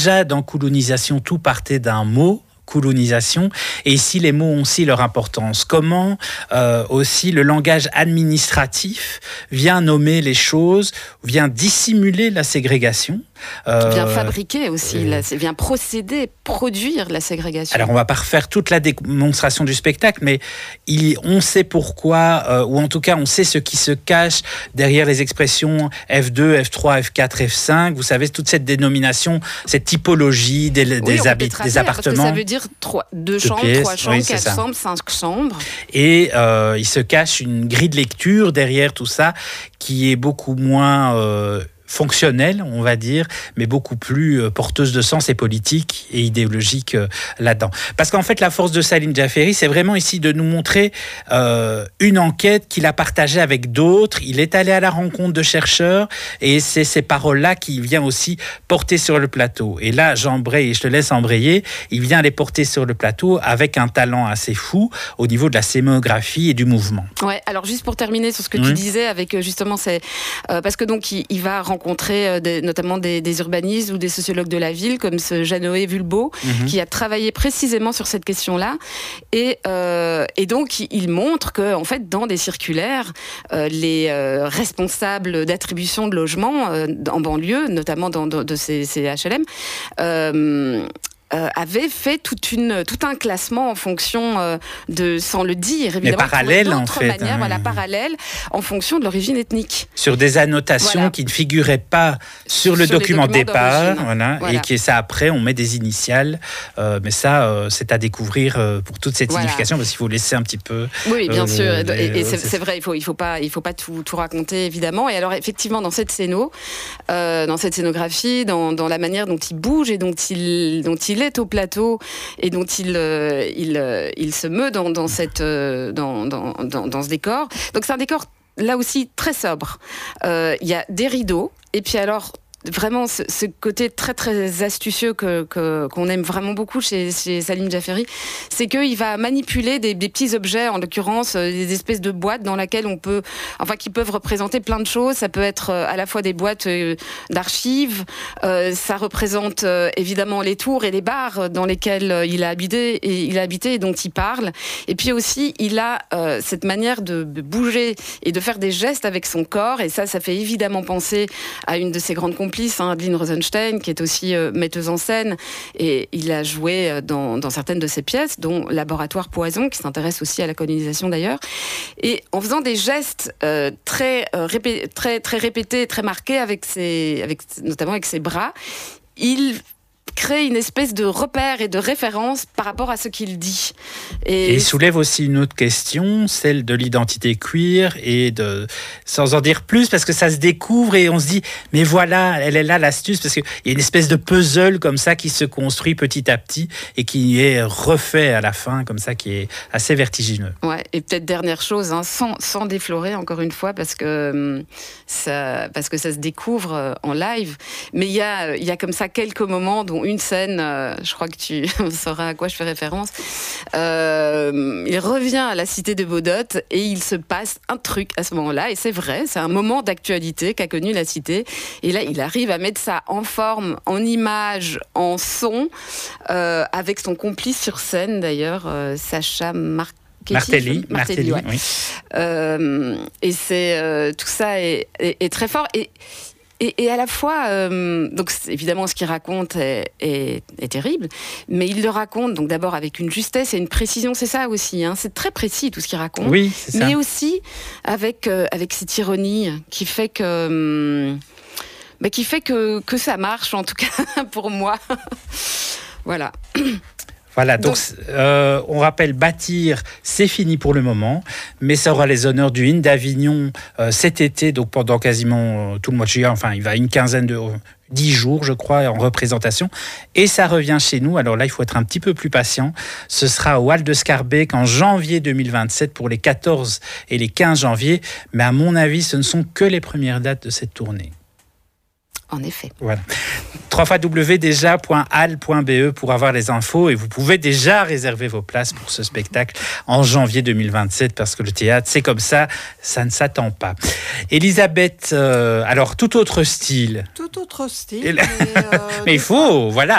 Déjà, dans colonisation, tout partait d'un mot. Colonisation. Et ici, les mots ont aussi leur importance. Comment aussi le langage administratif vient nommer les choses, vient dissimuler la ségrégation. Vient fabriquer aussi, vient procéder, produire la ségrégation. Alors, on ne va pas refaire toute la démonstration du spectacle, mais on sait pourquoi, ou en tout cas, on sait ce qui se cache derrière les expressions F2, F3, F4, F5. Vous savez, toute cette dénomination, cette typologie des appartements. Parce que ça veut dire 2 chambres, 3 chambres, 4 chambres, 5 chambres. Et il se cache une grille de lecture derrière tout ça qui est beaucoup moins fonctionnelle, on va dire, mais beaucoup plus porteuse de sens et politique et idéologique là-dedans. Parce qu'en fait, la force de Salim Jafferi, c'est vraiment ici de nous montrer une enquête qu'il a partagée avec d'autres. Il est allé à la rencontre de chercheurs et c'est ces paroles-là qu'il vient aussi porter sur le plateau. Et là, j'embraye et je te laisse embrayer. Il vient les porter sur le plateau avec un talent assez fou au niveau de la sémographie et du mouvement. Ouais, alors juste pour terminer sur ce que tu disais, avec justement, parce que donc il va rencontrer notamment des urbanistes ou des sociologues de la ville, comme ce Janoé Vulbeau, qui a travaillé précisément sur cette question-là. Et donc, il montre que, en fait, dans des circulaires, les responsables d'attribution de logements en banlieue, notamment de ces HLM, avait fait tout un classement en fonction de, sans le dire évidemment, mais parallèle en fait, parallèle en fonction de l'origine ethnique. Sur des annotations qui ne figuraient pas sur le document de départ, et qui ça après on met des initiales, mais ça c'est à découvrir pour toute cette signification parce qu'il faut laisser un petit peu. Oui, bien sûr, et c'est vrai, il faut pas tout raconter évidemment. Et alors effectivement dans cette scénographie, dans la manière dont il bouge et dont il est au plateau et dont il se meut dans ce décor. Donc c'est un décor là aussi très sobre. Il y a des rideaux et puis alors vraiment ce côté très très astucieux qu'on aime vraiment beaucoup chez Salim Jafferi, c'est qu'il va manipuler des petits objets, en l'occurrence des espèces de boîtes dans lesquelles qui peuvent représenter plein de choses. Ça peut être à la fois des boîtes d'archives, ça représente évidemment les tours et les bars dans lesquels il a habité et dont il parle. Et puis aussi il a cette manière de bouger et de faire des gestes avec son corps, et ça fait évidemment penser à une de ses grandes complices, Adeline Rosenstein, qui est aussi metteuse en scène, et il a joué dans certaines de ses pièces, dont Laboratoire Poison, qui s'intéresse aussi à la colonisation d'ailleurs, et en faisant des gestes très répétés, très marqués, notamment avec ses bras, il crée une espèce de repère et de référence par rapport à ce qu'il dit. Et il soulève aussi une autre question, celle de l'identité queer, et sans en dire plus, parce que ça se découvre et on se dit, mais voilà, elle est là l'astuce, parce qu'il y a une espèce de puzzle comme ça qui se construit petit à petit et qui est refait à la fin, comme ça, qui est assez vertigineux. Ouais, et peut-être dernière chose, sans déflorer encore une fois, parce que ça se découvre en live, mais il y a comme ça quelques moments dont une scène, je crois que tu sauras à quoi je fais référence. Il revient à la cité de Baudot et il se passe un truc à ce moment-là, et c'est vrai, c'est un moment d'actualité qu'a connu la cité, et là il arrive à mettre ça en forme, en image, en son, avec son complice sur scène d'ailleurs, Sacha Martelly, ouais. Oui. Et c'est tout ça est très fort, et à la fois, donc évidemment ce qu'il raconte est terrible, mais il le raconte donc d'abord avec une justesse et une précision, c'est ça aussi, c'est très précis tout ce qu'il raconte, oui, c'est ça. Mais aussi avec cette ironie qui fait que ça marche, en tout cas pour moi. Voilà. Voilà, donc on rappelle, Bâtir, c'est fini pour le moment, mais ça aura les honneurs du IN d'Avignon cet été, donc pendant quasiment tout le mois de juillet, enfin il va une quinzaine de 10 jours, je crois, en représentation, et ça revient chez nous. Alors là, il faut être un petit peu plus patient. Ce sera au Hall de Scarbeck en janvier 2027 pour les 14 et les 15 janvier, mais à mon avis, ce ne sont que les premières dates de cette tournée. En effet. Voilà. www.deja.al.be pour avoir les infos, et vous pouvez déjà réserver vos places pour ce spectacle en janvier 2027, parce que le théâtre, c'est comme ça ne s'attend pas. Elisabeth, alors tout autre style. Tout autre style. Mais il faut, voilà.